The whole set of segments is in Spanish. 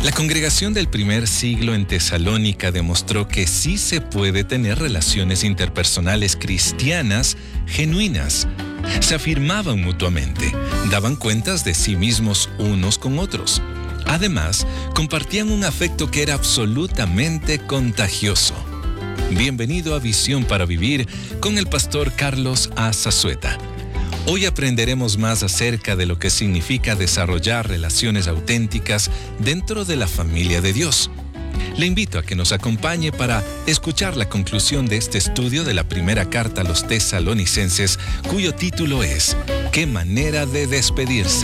La congregación del primer siglo en Tesalónica demostró que sí se puede tener relaciones interpersonales cristianas genuinas. Se afirmaban mutuamente, daban cuentas de sí mismos unos con otros. Además, compartían un afecto que era absolutamente contagioso. Bienvenido a Visión para Vivir con el pastor Carlos A. Zazueta. Hoy aprenderemos más acerca de lo que significa desarrollar relaciones auténticas dentro de la familia de Dios. Le invito a que nos acompañe para escuchar la conclusión de este estudio de la primera carta a los tesalonicenses, cuyo título es ¿Qué manera de despedirse?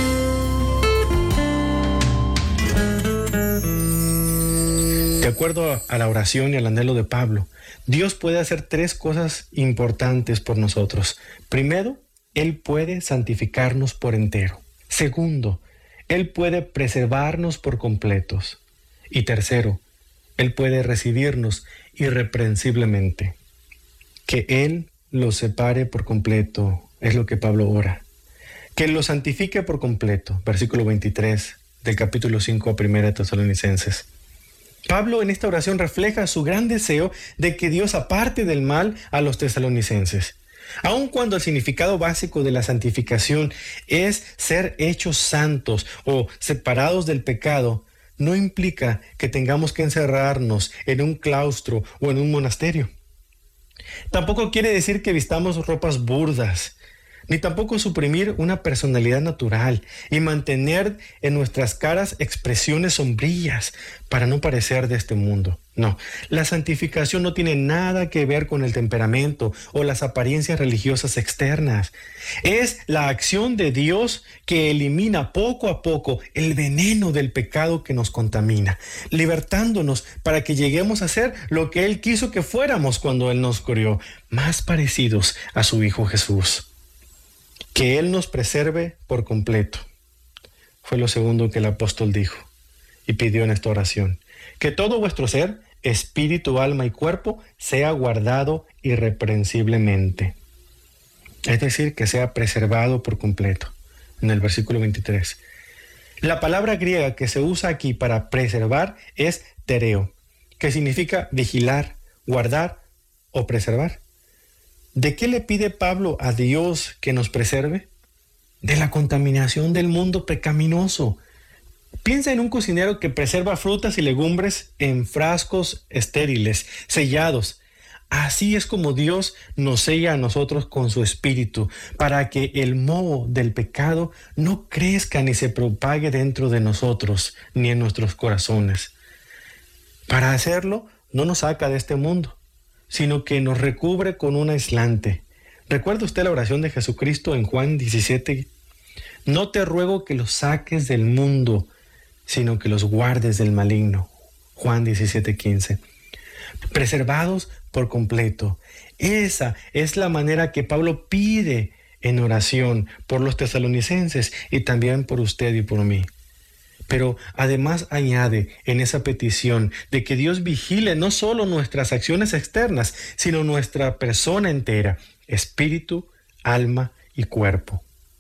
De acuerdo a la oración y al anhelo de Pablo, Dios puede hacer tres cosas importantes por nosotros. Primero, Él puede santificarnos por entero. Segundo, Él puede preservarnos por completos. Y tercero, Él puede recibirnos irreprensiblemente. Que Él los separe por completo, es lo que Pablo ora. Que Él los santifique por completo, versículo 23 del capítulo 5 a 1 Tesalonicenses. Pablo en esta oración refleja su gran deseo de que Dios aparte del mal a los tesalonicenses. Aun cuando el significado básico de la santificación es ser hechos santos o separados del pecado, no implica que tengamos que encerrarnos en un claustro o en un monasterio. Tampoco quiere decir que vistamos ropas burdas, ni tampoco suprimir una personalidad natural y mantener en nuestras caras expresiones sombrías para no parecer de este mundo. No, la santificación no tiene nada que ver con el temperamento o las apariencias religiosas externas. Es la acción de Dios que elimina poco a poco el veneno del pecado que nos contamina, libertándonos para que lleguemos a ser lo que Él quiso que fuéramos cuando Él nos creó, más parecidos a su Hijo Jesús. Que Él nos preserve por completo. Fue lo segundo que el apóstol dijo y pidió en esta oración. Que todo vuestro ser, espíritu, alma y cuerpo, sea guardado irreprensiblemente. Es decir, que sea preservado por completo. En el versículo 23. La palabra griega que se usa aquí para preservar es tereo, que significa vigilar, guardar o preservar. ¿De qué le pide Pablo a Dios que nos preserve? De la contaminación del mundo pecaminoso. Piensa en un cocinero que preserva frutas y legumbres en frascos estériles, sellados. Así es como Dios nos sella a nosotros con su espíritu, para que el moho del pecado no crezca ni se propague dentro de nosotros, ni en nuestros corazones. Para hacerlo, no nos saca de este mundo, sino que nos recubre con un aislante. ¿Recuerda usted la oración de Jesucristo en Juan 17? No te ruego que los saques del mundo, sino que los guardes del maligno. Juan 17:15. Preservados por completo. Esa es la manera que Pablo pide en oración por los tesalonicenses y también por usted y por mí. Pero además añade en esa petición de que Dios vigile no solo nuestras acciones externas, sino nuestra persona entera, espíritu, alma y cuerpo.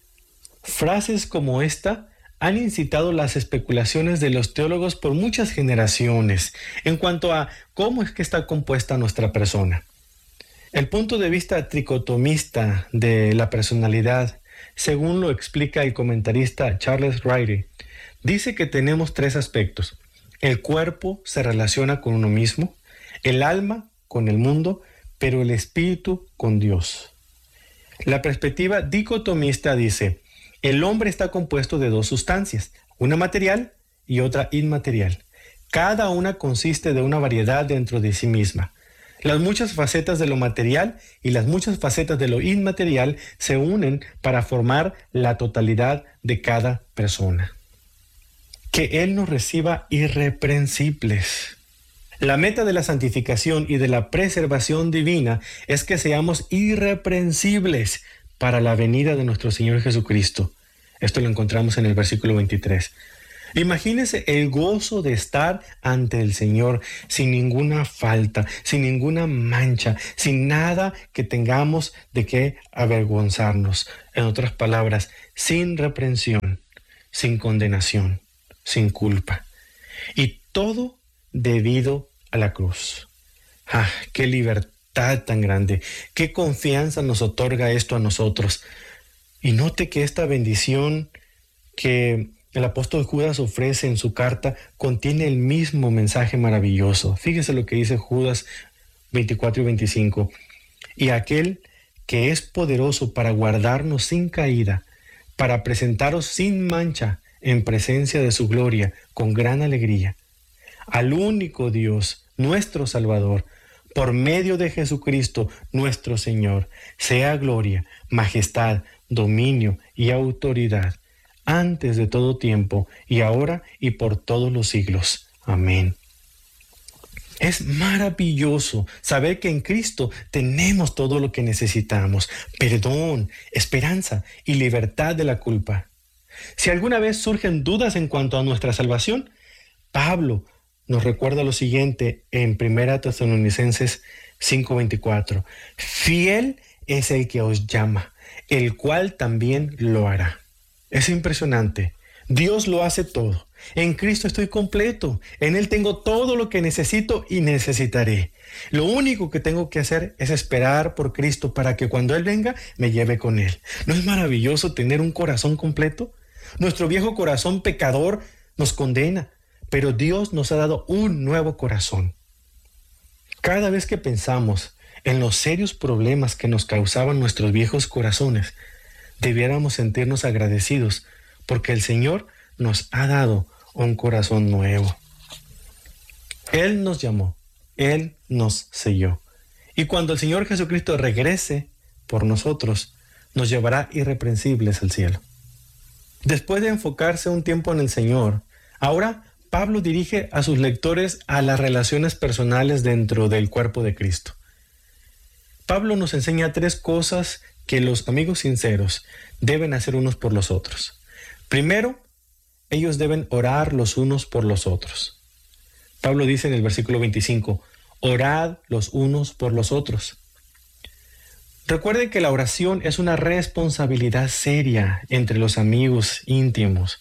Frases como esta han incitado las especulaciones de los teólogos por muchas generaciones en cuanto a cómo es que está compuesta nuestra persona. El punto de vista tricotomista de la personalidad, según lo explica el comentarista Charles Ryrie, dice que tenemos tres aspectos. El cuerpo se relaciona con uno mismo, el alma con el mundo, pero el espíritu con Dios. La perspectiva dicotomista dice, el hombre está compuesto de dos sustancias, una material y otra inmaterial. Cada una consiste de una variedad dentro de sí misma. Las muchas facetas de lo material y las muchas facetas de lo inmaterial se unen para formar la totalidad de cada persona. Que Él nos reciba irreprensibles. La meta de la santificación y de la preservación divina es que seamos irreprensibles para la venida de nuestro Señor Jesucristo. Esto lo encontramos en el versículo 23. Imagínese el gozo de estar ante el Señor sin ninguna falta, sin ninguna mancha, sin nada que tengamos de qué avergonzarnos. En otras palabras, sin reprensión, sin condenación, sin culpa. Y todo debido a la cruz. ¡Ah, qué libertad tan grande! ¡Qué confianza nos otorga esto a nosotros! Y note que esta bendición que el apóstol Judas ofrece en su carta contiene el mismo mensaje maravilloso. Fíjese lo que dice Judas 24 y 25. Y aquel que es poderoso para guardarnos sin caída, para presentaros sin mancha en presencia de su gloria con gran alegría, al único Dios, nuestro Salvador, por medio de Jesucristo nuestro Señor, sea gloria, majestad, dominio y autoridad, antes de todo tiempo, y ahora y por todos los siglos. Amén. Es maravilloso saber que en Cristo tenemos todo lo que necesitamos: perdón, esperanza y libertad de la culpa. Si alguna vez surgen dudas en cuanto a nuestra salvación, Pablo nos recuerda lo siguiente en 1 Tesalonicenses 5:24. Fiel es el que os llama, el cual también lo hará. Es impresionante. Dios lo hace todo. En Cristo estoy completo. En Él tengo todo lo que necesito y necesitaré. Lo único que tengo que hacer es esperar por Cristo para que cuando Él venga me lleve con Él. ¿No es maravilloso tener un corazón completo? Nuestro viejo corazón pecador nos condena, pero Dios nos ha dado un nuevo corazón. Cada vez que pensamos en los serios problemas que nos causaban nuestros viejos corazones, debiéramos sentirnos agradecidos porque el Señor nos ha dado un corazón nuevo. Él nos llamó, Él nos selló. Y cuando el Señor Jesucristo regrese por nosotros, nos llevará irreprensibles al cielo. Después de enfocarse un tiempo en el Señor, ahora Pablo dirige a sus lectores a las relaciones personales dentro del cuerpo de Cristo. Pablo nos enseña 3 cosas que los amigos sinceros deben hacer unos por los otros. Primero, ellos deben orar los unos por los otros. Pablo dice en el versículo 25, orad los unos por los otros. Recuerden que la oración es una responsabilidad seria entre los amigos íntimos.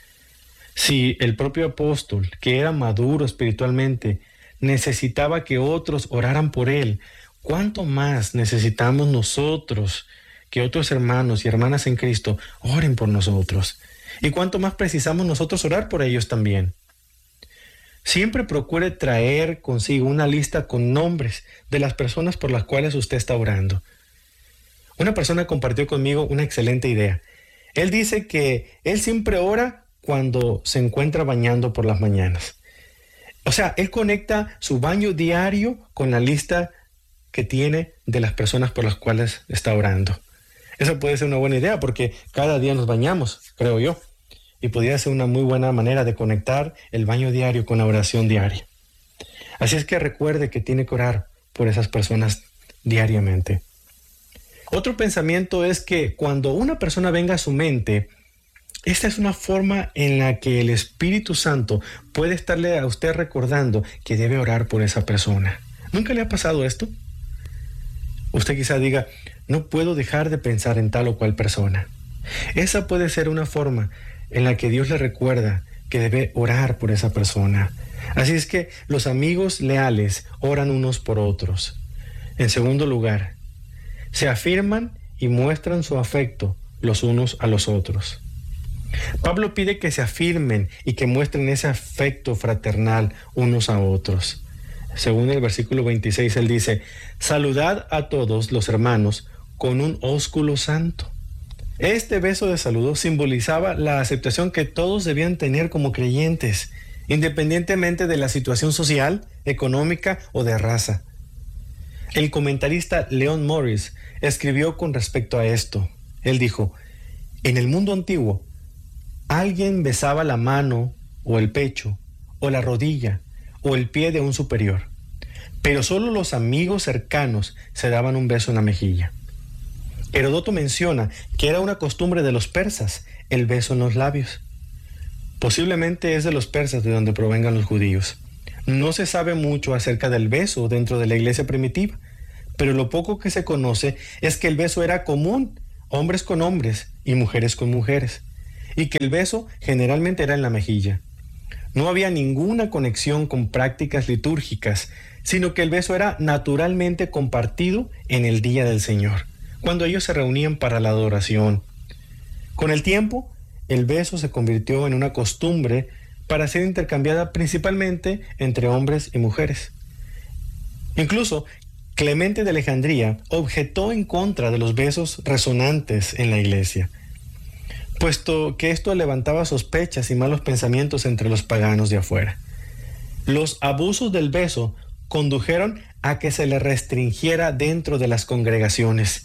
Si el propio apóstol, que era maduro espiritualmente, necesitaba que otros oraran por él, ¿cuánto más necesitamos nosotros que otros hermanos y hermanas en Cristo oren por nosotros? ¿Y cuánto más precisamos nosotros orar por ellos también? Siempre procure traer consigo una lista con nombres de las personas por las cuales usted está orando. Una persona compartió conmigo una excelente idea. Él dice que él siempre ora cuando se encuentra bañando por las mañanas. O sea, él conecta su baño diario con la lista que tiene de las personas por las cuales está orando. Eso puede ser una buena idea porque cada día nos bañamos, creo yo. Y podría ser una muy buena manera de conectar el baño diario con la oración diaria. Así es que recuerde que tiene que orar por esas personas diariamente. Otro pensamiento es que cuando una persona venga a su mente, esta es una forma en la que el Espíritu Santo puede estarle a usted recordando que debe orar por esa persona. ¿Nunca le ha pasado esto? Usted quizá diga, no puedo dejar de pensar en tal o cual persona. Esa puede ser una forma en la que Dios le recuerda que debe orar por esa persona. Así es que los amigos leales oran unos por otros. En segundo lugar, se afirman y muestran su afecto los unos a los otros. Pablo pide que se afirmen y que muestren ese afecto fraternal unos a otros. Según el versículo 26, él dice, saludad a todos los hermanos con un ósculo santo. Este beso de saludo simbolizaba la aceptación que todos debían tener como creyentes, independientemente de la situación social, económica o de raza. El comentarista Leon Morris escribió con respecto a esto. Él dijo, en el mundo antiguo, alguien besaba la mano o el pecho o la rodilla o el pie de un superior, pero solo los amigos cercanos se daban un beso en la mejilla. Heródoto menciona que era una costumbre de los persas el beso en los labios. Posiblemente es de los persas de donde provengan los judíos. No se sabe mucho acerca del beso dentro de la iglesia primitiva, pero lo poco que se conoce es que el beso era común, hombres con hombres y mujeres con mujeres, y que el beso generalmente era en la mejilla. No había ninguna conexión con prácticas litúrgicas, sino que el beso era naturalmente compartido en el día del Señor, cuando ellos se reunían para la adoración. Con el tiempo, el beso se convirtió en una costumbre para ser intercambiada principalmente entre hombres y mujeres. Incluso, Clemente de Alejandría objetó en contra de los besos resonantes en la iglesia, puesto que esto levantaba sospechas y malos pensamientos entre los paganos de afuera. Los abusos del beso condujeron a que se le restringiera dentro de las congregaciones.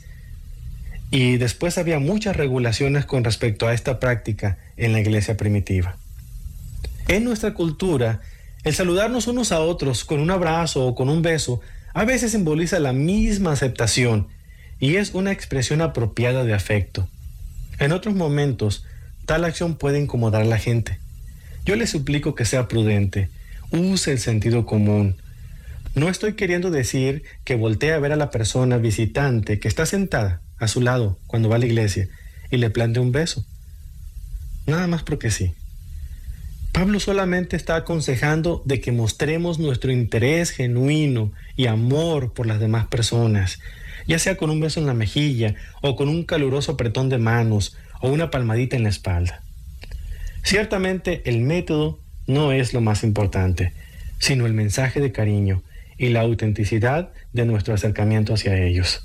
Y después había muchas regulaciones con respecto a esta práctica en la iglesia primitiva. En nuestra cultura, el saludarnos unos a otros con un abrazo o con un beso a veces simboliza la misma aceptación y es una expresión apropiada de afecto. En otros momentos, tal acción puede incomodar a la gente. Yo le suplico que sea prudente, use el sentido común. No estoy queriendo decir que voltee a ver a la persona visitante que está sentada a su lado cuando va a la iglesia y le plante un beso. Nada más porque sí. Pablo solamente está aconsejando de que mostremos nuestro interés genuino y amor por las demás personas, ya sea con un beso en la mejilla o con un caluroso apretón de manos o una palmadita en la espalda. Ciertamente el método no es lo más importante, sino el mensaje de cariño y la autenticidad de nuestro acercamiento hacia ellos.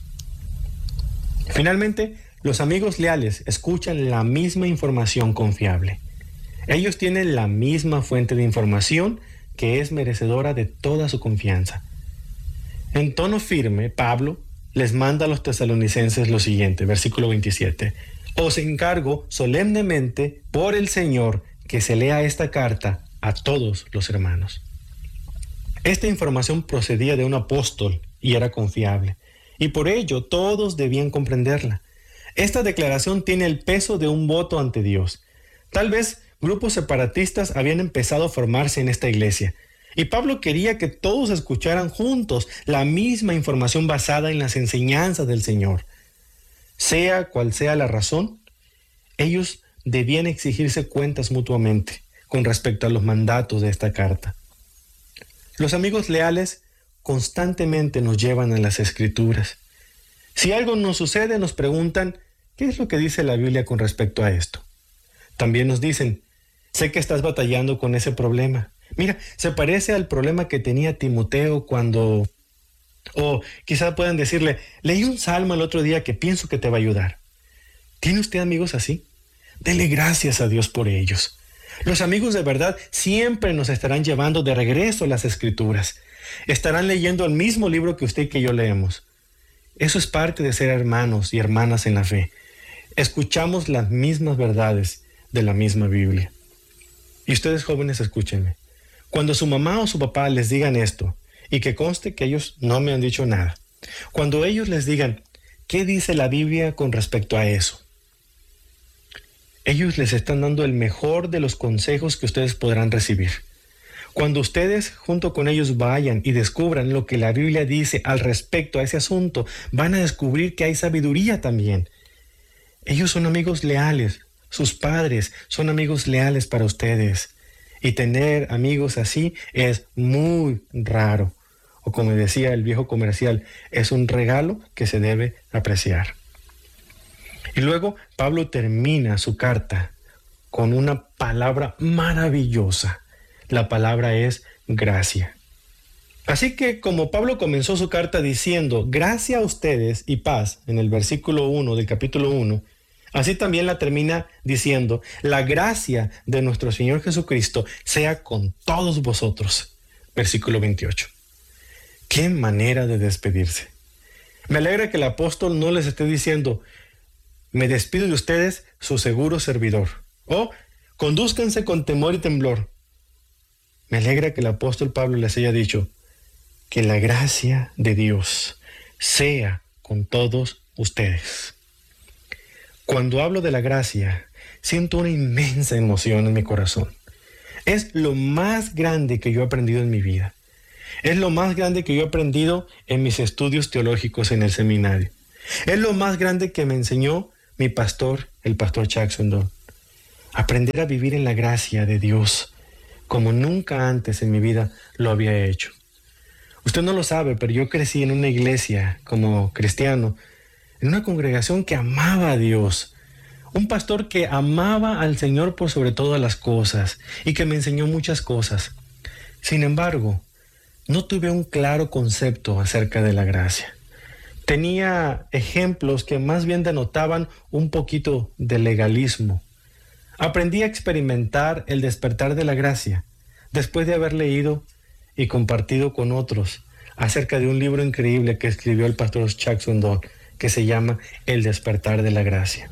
Finalmente, los amigos leales escuchan la misma información confiable. Ellos tienen la misma fuente de información que es merecedora de toda su confianza. En tono firme, Pablo les manda a los tesalonicenses lo siguiente, versículo 27. Os encargo solemnemente por el Señor que se lea esta carta a todos los hermanos. Esta información procedía de un apóstol y era confiable, y por ello todos debían comprenderla. Esta declaración tiene el peso de un voto ante Dios. Tal vez grupos separatistas habían empezado a formarse en esta iglesia, y Pablo quería que todos escucharan juntos la misma información basada en las enseñanzas del Señor. Sea cual sea la razón, ellos debían exigirse cuentas mutuamente con respecto a los mandatos de esta carta. Los amigos leales constantemente nos llevan a las Escrituras. Si algo nos sucede, nos preguntan, ¿qué es lo que dice la Biblia con respecto a esto? También nos dicen, sé que estás batallando con ese problema. Mira, se parece al problema que tenía Timoteo cuando... O quizá puedan decirle, leí un salmo el otro día que pienso que te va a ayudar. ¿Tiene usted amigos así? Dele gracias a Dios por ellos. Los amigos de verdad siempre nos estarán llevando de regreso a las Escrituras. Estarán leyendo el mismo libro que usted y que yo leemos. Eso es parte de ser hermanos y hermanas en la fe. Escuchamos las mismas verdades de la misma Biblia. Y ustedes jóvenes, escúchenme. Cuando su mamá o su papá les digan esto, y que conste que ellos no me han dicho nada, cuando ellos les digan, ¿qué dice la Biblia con respecto a eso? Ellos les están dando el mejor de los consejos que ustedes podrán recibir. Cuando ustedes junto con ellos vayan y descubran lo que la Biblia dice al respecto a ese asunto, van a descubrir que hay sabiduría también. Ellos son amigos leales, sus padres son amigos leales para ustedes. Y tener amigos así es muy raro. O como decía el viejo comercial, es un regalo que se debe apreciar. Y luego Pablo termina su carta con una palabra maravillosa. La palabra es gracia. Así que como Pablo comenzó su carta diciendo gracia a ustedes y paz en el versículo 1 del capítulo 1, así también la termina diciendo la gracia de nuestro Señor Jesucristo sea con todos vosotros. Versículo 28. ¡Qué manera de despedirse! Me alegra que el apóstol no les esté diciendo me despido de ustedes, su seguro servidor. O condúzcanse con temor y temblor. Me alegra que el apóstol Pablo les haya dicho que la gracia de Dios sea con todos ustedes. Cuando hablo de la gracia, siento una inmensa emoción en mi corazón. Es lo más grande que yo he aprendido en mi vida. Es lo más grande que yo he aprendido en mis estudios teológicos en el seminario. Es lo más grande que me enseñó mi pastor, el pastor Chuck Swindoll. Aprender a vivir en la gracia de Dios como nunca antes en mi vida lo había hecho. Usted no lo sabe, pero yo crecí en una iglesia como cristiano, en una congregación que amaba a Dios, un pastor que amaba al Señor por sobre todas las cosas y que me enseñó muchas cosas. Sin embargo, no tuve un claro concepto acerca de la gracia. Tenía ejemplos que más bien denotaban un poquito de legalismo. Aprendí a experimentar el despertar de la gracia después de haber leído y compartido con otros acerca de un libro increíble que escribió el pastor Chuck Swindoll que se llama El despertar de la gracia.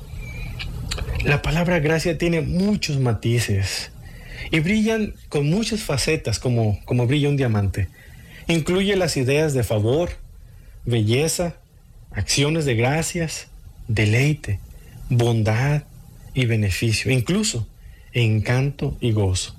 La palabra gracia tiene muchos matices y brillan con muchas facetas como brilla un diamante. Incluye las ideas de favor, belleza, acciones de gracias, deleite, bondad y beneficio, incluso encanto y gozo.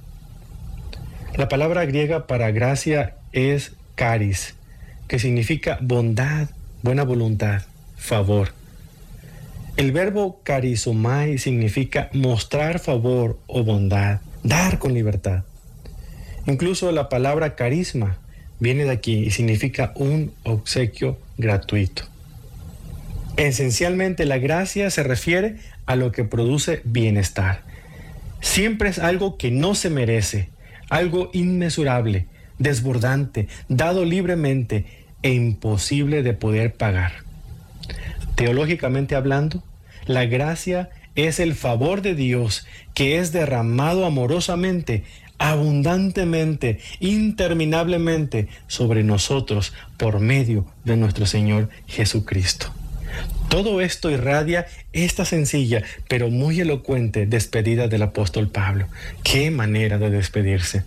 La palabra griega para gracia es charis, que significa bondad, buena voluntad, favor. El verbo charizomai significa mostrar favor o bondad, dar con libertad. Incluso la palabra carisma viene de aquí y significa un obsequio gratuito. Esencialmente, la gracia se refiere a lo que produce bienestar. Siempre es algo que no se merece, algo inmesurable, desbordante, dado libremente e imposible de poder pagar. Teológicamente hablando, la gracia es el favor de Dios que es derramado amorosamente, abundantemente, interminablemente sobre nosotros por medio de nuestro Señor Jesucristo. Todo esto irradia esta sencilla pero muy elocuente despedida del apóstol Pablo. ¡Qué manera de despedirse!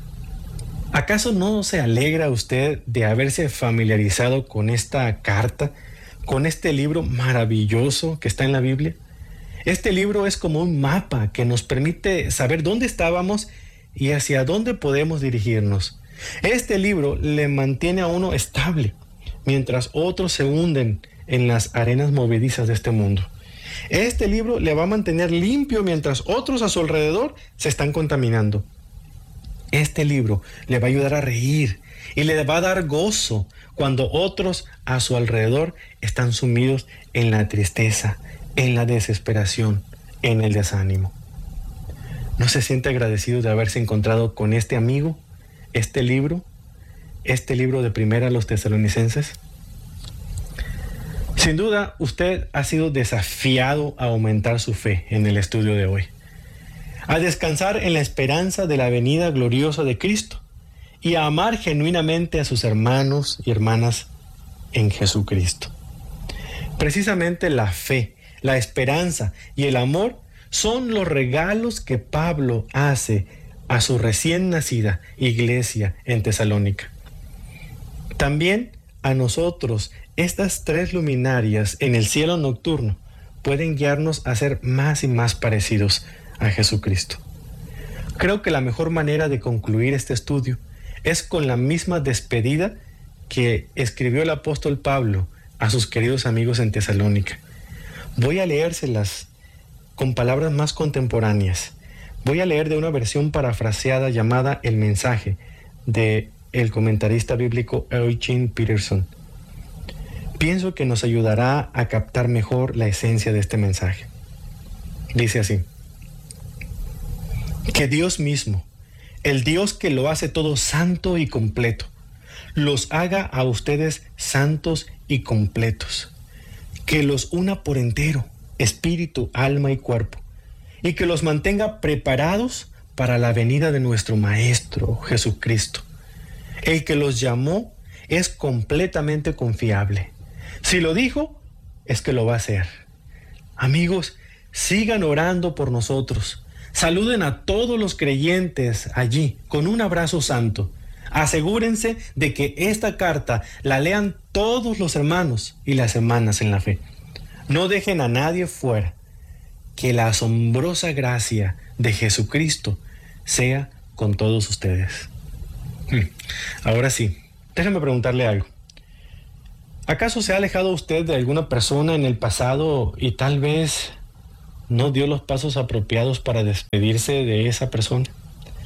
¿Acaso no se alegra usted de haberse familiarizado con esta carta, con este libro maravilloso que está en la Biblia? Este libro es como un mapa que nos permite saber dónde estábamos y hacia dónde podemos dirigirnos. Este libro le mantiene a uno estable, mientras otros se hunden en las arenas movedizas de este mundo. Este libro le va a mantener limpio mientras otros a su alrededor se están contaminando. Este libro le va a ayudar a reír y le va a dar gozo cuando otros a su alrededor están sumidos en la tristeza, en la desesperación, en el desánimo. ¿No se siente agradecido de haberse encontrado con este amigo, este libro de Primera a los Tesalonicenses? Sin duda, usted ha sido desafiado a aumentar su fe en el estudio de hoy, a descansar en la esperanza de la venida gloriosa de Cristo y a amar genuinamente a sus hermanos y hermanas en Jesucristo. Precisamente la fe, la esperanza y el amor son los regalos que Pablo hace a su recién nacida iglesia en Tesalónica. También a nosotros, estas tres luminarias en el cielo nocturno pueden guiarnos a ser más y más parecidos a Jesucristo. Creo que la mejor manera de concluir este estudio es con la misma despedida que escribió el apóstol Pablo a sus queridos amigos en Tesalónica. Voy a leérselas con palabras más contemporáneas. Voy a leer de una versión parafraseada llamada El Mensaje, de el comentarista bíblico Eugene Peterson. Pienso que nos ayudará a captar mejor la esencia de este mensaje. Dice así: que Dios mismo, el Dios que lo hace todo santo y completo, los haga a ustedes santos y completos, que los una por entero, espíritu, alma y cuerpo, y que los mantenga preparados para la venida de nuestro Maestro Jesucristo. El que los llamó es completamente confiable. Si lo dijo, es que lo va a hacer. Amigos, sigan orando por nosotros. Saluden a todos los creyentes allí con un abrazo santo. Asegúrense de que esta carta la lean todos los hermanos y las hermanas en la fe. No dejen a nadie fuera. Que la asombrosa gracia de Jesucristo sea con todos ustedes. Ahora sí, déjame preguntarle algo. ¿Acaso se ha alejado usted de alguna persona en el pasado y tal vez no dio los pasos apropiados para despedirse de esa persona?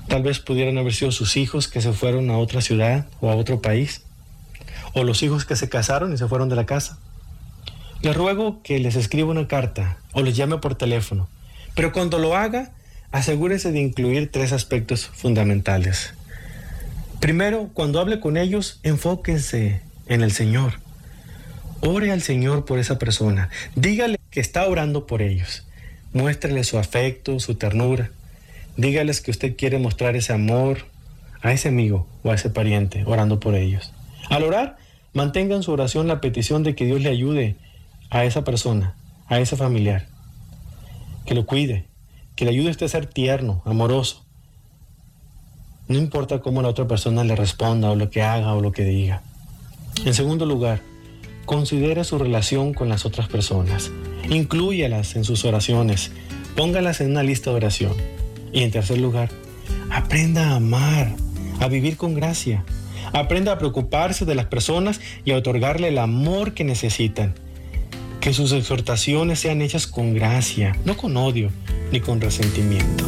Tal vez pudieran haber sido sus hijos que se fueron a otra ciudad o a otro país, o los hijos que se casaron y se fueron de la casa. Les ruego que les escriba una carta o les llame por teléfono, pero cuando lo haga, asegúrese de incluir 3 aspectos fundamentales. Primero, cuando hable con ellos, enfóquense en el Señor. Ore al Señor por esa persona. Dígale que está orando por ellos. Muéstrele su afecto, su ternura. Dígales que usted quiere mostrar ese amor a ese amigo o a ese pariente, orando por ellos. Al orar, mantengan su oración la petición de que Dios le ayude a esa persona, a ese familiar. Que lo cuide, que le ayude a usted a ser tierno, amoroso. No importa cómo la otra persona le responda o lo que haga o lo que diga. En segundo lugar, considere su relación con las otras personas. Inclúyalas en sus oraciones. Póngalas en una lista de oración. Y en tercer lugar, aprenda a amar, a vivir con gracia. Aprenda a preocuparse de las personas y a otorgarle el amor que necesitan. Que sus exhortaciones sean hechas con gracia, no con odio ni con resentimiento.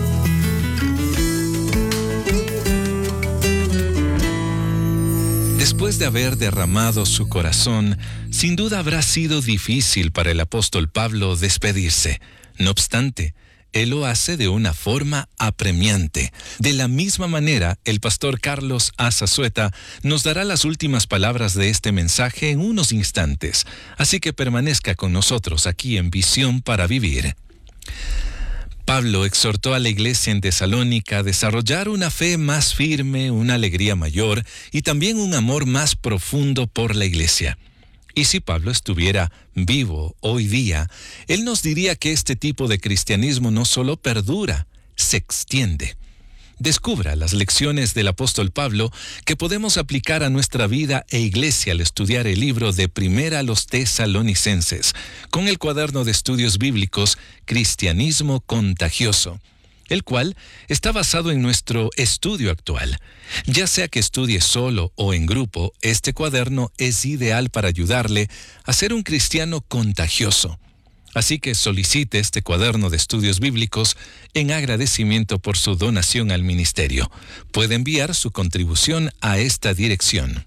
Después de haber derramado su corazón, sin duda habrá sido difícil para el apóstol Pablo despedirse. No obstante, él lo hace de una forma apremiante. De la misma manera, el pastor Carlos Azazueta nos dará las últimas palabras de este mensaje en unos instantes. Así que permanezca con nosotros aquí en Visión para Vivir. Pablo exhortó a la iglesia en Tesalónica a desarrollar una fe más firme, una alegría mayor y también un amor más profundo por la iglesia. Y si Pablo estuviera vivo hoy día, él nos diría que este tipo de cristianismo no solo perdura, se extiende. Descubra las lecciones del apóstol Pablo que podemos aplicar a nuestra vida e iglesia al estudiar el libro de Primera a los Tesalonicenses, con el cuaderno de estudios bíblicos Cristianismo Contagioso, el cual está basado en nuestro estudio actual. Ya sea que estudie solo o en grupo, este cuaderno es ideal para ayudarle a ser un cristiano contagioso. Así que solicite este cuaderno de estudios bíblicos en agradecimiento por su donación al ministerio. Puede enviar su contribución a esta dirección.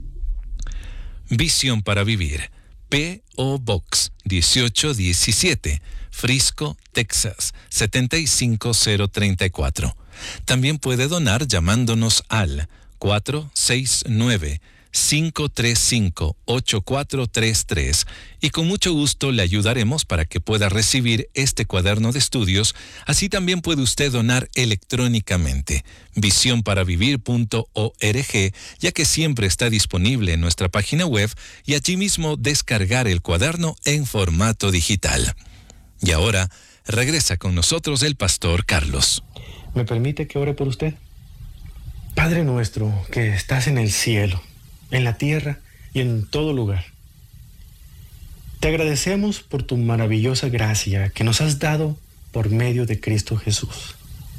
Visión para Vivir, P.O. Box 1817, Frisco, Texas 75034. También puede donar llamándonos al 469-535-8433 y con mucho gusto le ayudaremos para que pueda recibir este cuaderno de estudios. Así también puede usted donar electrónicamente, visionparavivir.org, ya que siempre está disponible en nuestra página web y allí mismo descargar el cuaderno en formato digital. Y ahora regresa con nosotros el pastor Carlos. ¿Me permite que ore por usted? Padre nuestro que estás en el cielo, en la tierra y en todo lugar, te agradecemos por tu maravillosa gracia que nos has dado por medio de Cristo Jesús.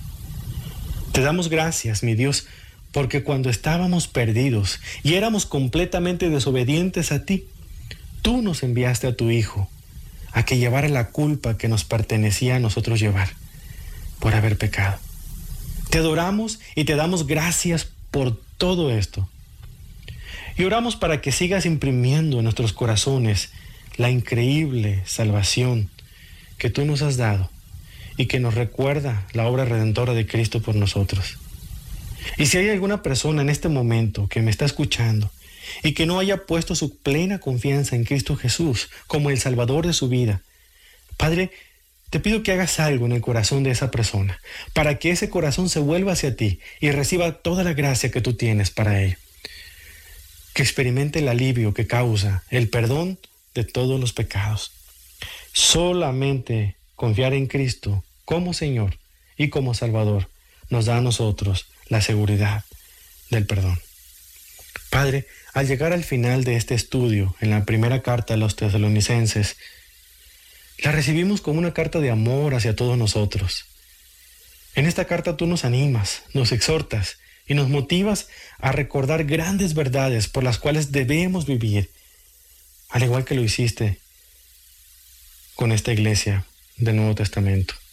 Te damos gracias, mi Dios, porque cuando estábamos perdidos y éramos completamente desobedientes a ti, tú nos enviaste a tu Hijo a que llevara la culpa que nos pertenecía a nosotros llevar por haber pecado. Te adoramos y te damos gracias por todo esto. Y oramos para que sigas imprimiendo en nuestros corazones la increíble salvación que tú nos has dado y que nos recuerda la obra redentora de Cristo por nosotros. Y si hay alguna persona en este momento que me está escuchando y que no haya puesto su plena confianza en Cristo Jesús como el Salvador de su vida, Padre, te pido que hagas algo en el corazón de esa persona para que ese corazón se vuelva hacia ti y reciba toda la gracia que tú tienes para él. Que experimente el alivio que causa el perdón de todos los pecados. Solamente confiar en Cristo como Señor y como Salvador nos da a nosotros la seguridad del perdón. Padre, al llegar al final de este estudio, en la primera carta a los tesalonicenses, la recibimos como una carta de amor hacia todos nosotros. En esta carta tú nos animas, nos exhortas y nos motivas a recordar grandes verdades por las cuales debemos vivir, al igual que lo hiciste con esta iglesia del Nuevo Testamento.